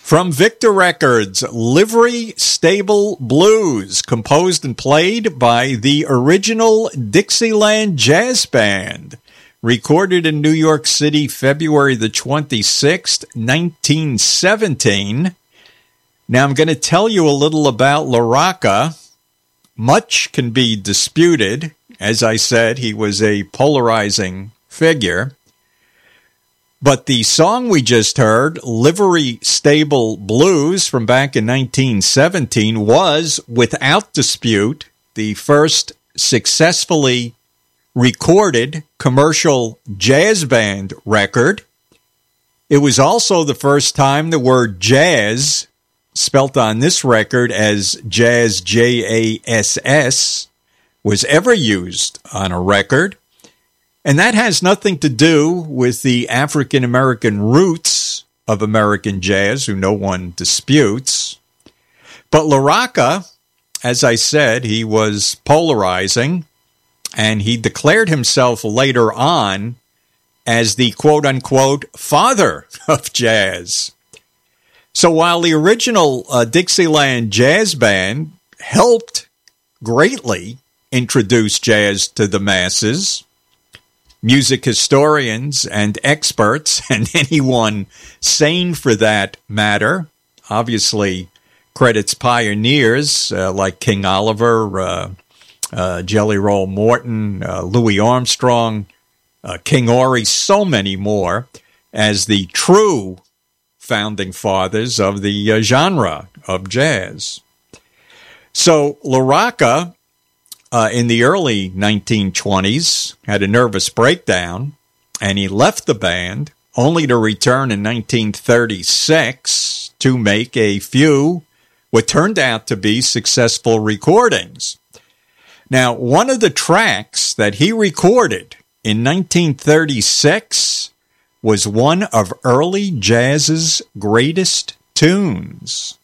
From Victor Records, Livery Stable Blues, composed and played by the original Dixieland Jazz Band, recorded in New York City, February the 26th, 1917. Now I'm going to tell you a little about LaRocca. Much can be disputed. As I said, he was a polarizing figure. But the song we just heard, Livery Stable Blues, from back in 1917, was, without dispute, the first successfully recorded commercial jazz band record. It was also the first time the word jazz, spelt on this record as jazz, J-A-S-S, was ever used on a record. And that has nothing to do with the African-American roots of American jazz, who no one disputes. But LaRocca, as I said, he was polarizing, and he declared himself later on as the quote-unquote father of jazz. So while the original Dixieland Jazz Band helped greatly introduce jazz to the masses, music historians and experts, and anyone sane for that matter, obviously credits pioneers like King Oliver, Jelly Roll Morton, Louis Armstrong, King Ory, so many more, as the true founding fathers of the genre of jazz. So LaRocca, in the early 1920s, had a nervous breakdown, and he left the band, only to return in 1936 to make a few what turned out to be successful recordings. Now, one of the tracks that he recorded in 1936 was one of early jazz's greatest tunes.